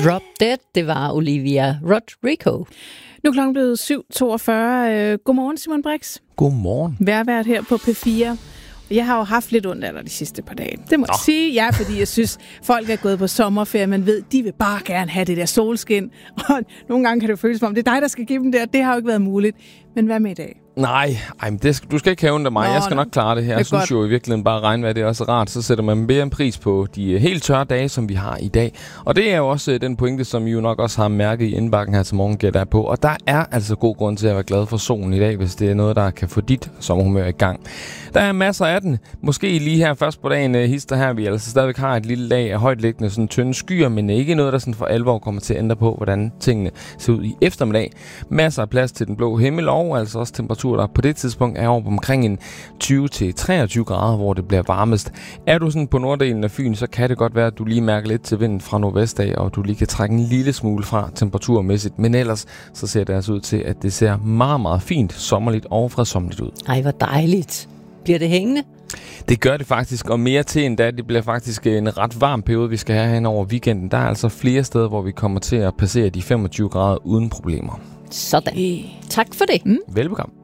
Drop Dead, det var Olivia Rodrigo. Nu er klokken blevet 7.42. Godmorgen, Simon Brix. Godmorgen. Værvært her på P4. Jeg har jo haft lidt ondt af dig de sidste par dage. Det må jeg sige. Ja, fordi jeg synes, folk er gået på sommerferie. Man ved, de vil bare gerne have det der solskin. Og nogle gange kan det føles som om, det er dig, der skal give dem det, og det har jo ikke været muligt. Men hvad med i dag? Nej, men du skal ikke have ondt af mig. Jeg skal nok klare det her. Jeg synes jo i virkeligheden bare regnvejr, det er også rart. Så sætter man mere en pris på de helt tørre dage, som vi har i dag. Og det er jo også den pointe, som I jo nok også har mærket i indbakken her til morgen, gætter jeg på. Og der er altså god grund til at være glad for solen i dag, hvis det er noget, der kan få dit sommerhumør i gang. Der er masser af den. Måske lige her først på dagen hister her, vi altså stadigvæk har et lille lag af højtliggende sådan tynde skyer, men ikke noget, der sådan for alvor kommer til at ændre på, hvordan tingene ser ud i eftermiddag. Masser af plads til den blå himmel og altså også temperatur, der på det tidspunkt er oppe omkring en 20-23 grader, hvor det bliver varmest. Er du sådan på norddelen af Fyn, så kan det godt være, at du lige mærker lidt til vinden fra nordvest af, og du lige kan trække en lille smule fra temperaturmæssigt. Men ellers så ser det altså ud til, at det ser meget, meget fint, sommerligt og fredsommeligt ud. Ej, hvor dejligt. Bliver det hængende? Det gør det faktisk, og mere til end da. Det bliver faktisk en ret varm periode, vi skal have hen over weekenden. Der er altså flere steder, hvor vi kommer til at passere de 25 grader uden problemer. Sådan. Tak for det. Velbekomme.